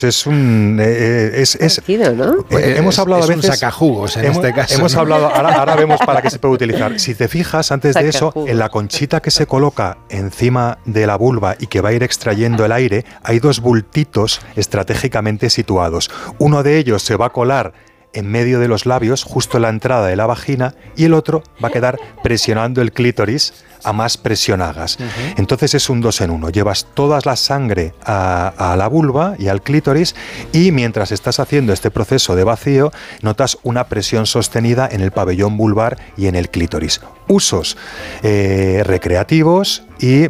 Es un... parecido, ¿no? Hemos hablado a veces... Es un sacajugos en este caso. Hemos hablado, ahora vemos para qué se puede utilizar. Si te fijas, antes de eso, en la conchita que se coloca encima de la vulva y que va a ir extrayendo el aire, hay dos bultitos estratégicamente situados. Uno de ellos se va a colar en medio de los labios, justo en la entrada de la vagina, y el otro va a quedar presionando el clítoris a más presión hagas. Entonces es un 2 en 1. Llevas toda la sangre a la vulva y al clítoris, y mientras estás haciendo este proceso de vacío, notas una presión sostenida en el pabellón vulvar y en el clítoris. Usos recreativos y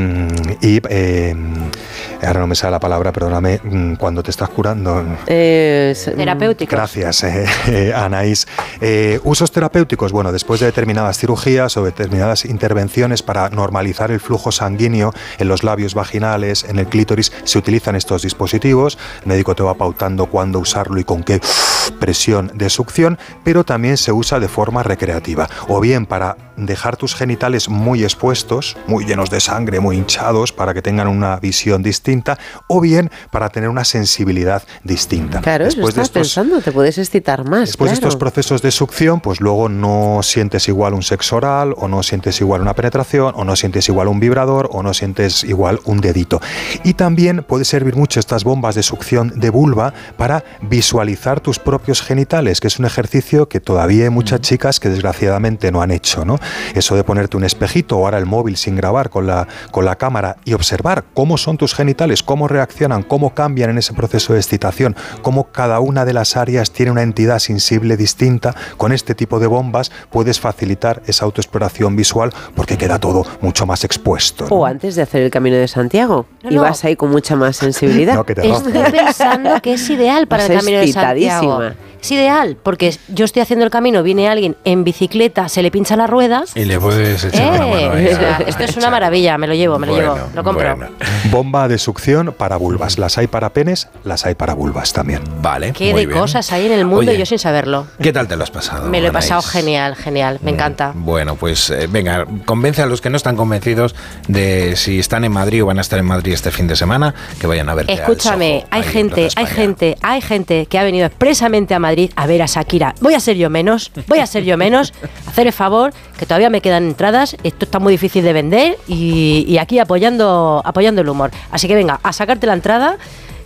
ahora no me sale la palabra, perdóname, cuando te estás curando. Terapéuticos. Gracias, Anaís. Usos terapéuticos, bueno, después de determinadas cirugías o determinadas intervenciones para normalizar el flujo sanguíneo en los labios vaginales, en el clítoris, se utilizan estos dispositivos. El médico te va pautando cuándo usarlo y con qué presión de succión, pero también se usa de forma recreativa, o bien para dejar tus genitales muy expuestos, muy llenos de sangre, muy hinchados, para que tengan una visión distinta, o bien para tener una sensibilidad distinta. Claro, después eso estás pensando, te puedes excitar más. Después de estos procesos de succión, pues luego no sientes igual un sexo oral, o no sientes igual una penetración, o no sientes igual un vibrador, o no sientes igual un dedito. Y también puede servir mucho estas bombas de succión de vulva para visualizar tus propios genitales, que es un ejercicio que todavía hay muchas chicas que desgraciadamente no han hecho, ¿no? Eso de ponerte un espejito o ahora el móvil sin grabar con la cámara y observar cómo son tus genitales, cómo reaccionan, cómo cambian en ese proceso de excitación, cómo cada una de las áreas tiene una entidad sensible distinta. Con este tipo de bombas puedes facilitar esa autoexploración visual porque queda todo mucho más expuesto, ¿no? O antes de hacer el Camino de Santiago, y vas ahí con mucha más sensibilidad. No, que te Estoy pensando que es ideal para el Camino de Santiago. Es ideal, porque yo estoy haciendo el camino, viene alguien en bicicleta, se le pincha las ruedas. Y le puedes echar una mano ahí. Esto es una maravilla, me lo llevo, lo compro. Bueno. Bomba de succión para vulvas. Las hay para penes, las hay para vulvas también. Vale, Qué muy de bien. cosas hay en el mundo. Oye, yo sin saberlo. ¿Qué tal te lo has pasado? Me lo he pasado Anaís? genial, me encanta. Bueno, pues venga, convence a los que no están convencidos de si están en Madrid o van a estar en Madrid este fin de semana, que vayan a verte. Escúchame, al Soho, hay gente que ha venido expresamente a Madrid a ver a Shakira. Voy a ser yo menos, hacer el favor, que todavía me quedan entradas, esto está muy difícil de vender y aquí apoyando el humor. Así que venga, a sacarte la entrada,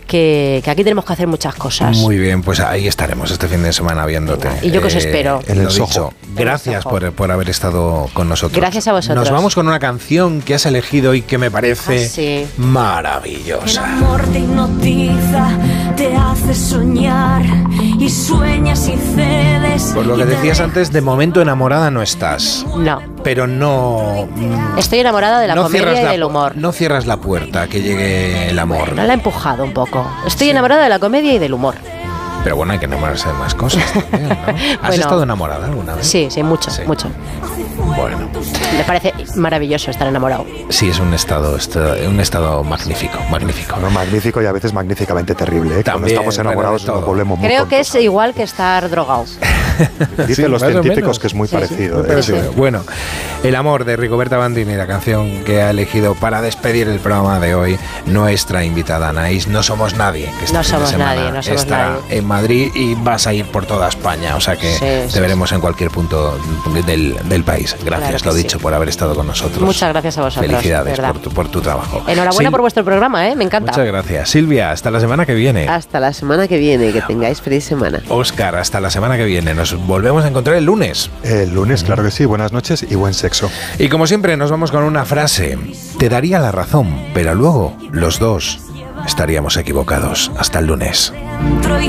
que aquí tenemos que hacer muchas cosas. Muy bien, pues ahí estaremos este fin de semana viéndote. Venga, y yo que os espero. En el Lo Soho. dicho, gracias por haber estado con nosotros. Gracias a vosotros. Nos vamos con una canción que has elegido y que me parece sí. maravillosa. El amor te hipnotiza, te hace soñar y sueñas y cedes. Por lo que decías antes, de momento enamorada no estás. No. Pero no... Estoy enamorada de la no comedia cierras y del humor. No cierras la puerta a que llegue el amor. No la he empujado un poco. Estoy enamorada de la comedia y del humor. Pero bueno, hay que enamorarse de más cosas también, ¿no? ¿Has Bueno, estado enamorada alguna vez? Sí, mucho. Bueno, Me parece maravilloso estar enamorado. sí, es un estado magnífico. Bueno, magnífico y a veces magníficamente terrible, ¿eh? Cuando También, estamos enamorados pero de nos todo. volvemos muy Creo que tontos. es igual que estar drogado. Dicen Sí, los más o científicos menos. que es muy parecido. Muy de parecido. hecho. Bueno, El amor de Rigoberta Bandini, la canción que ha elegido para despedir el programa de hoy, nuestra invitada Anaís. No somos nadie. Que este No fin de somos semana nadie, no somos estará nadie. en Madrid y vas a ir por toda España. O sea que Sí, te veremos en cualquier punto del país. Gracias, Claro que lo sí. dicho, por haber estado con nosotros. Muchas gracias a vosotros. Felicidades de verdad. por tu trabajo. Enhorabuena por vuestro programa, me encanta. Muchas gracias. Silvia, hasta la semana que viene. Hasta la semana que viene, que tengáis feliz semana. Óscar, hasta la semana que viene. Nos volvemos a encontrar el lunes. El lunes, claro que sí. Buenas noches y buen sexo. Y como siempre nos vamos con una frase. Te daría la razón, pero luego los dos estaríamos equivocados. Hasta el lunes. Dentro y